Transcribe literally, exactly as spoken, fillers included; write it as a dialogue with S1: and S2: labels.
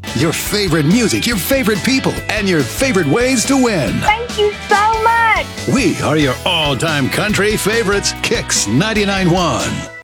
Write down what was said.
S1: Your favorite music, your favorite people, and your favorite ways to win.
S2: Thank you so much.
S1: We are your all-time country favorites, Kicks ninety-nine point one.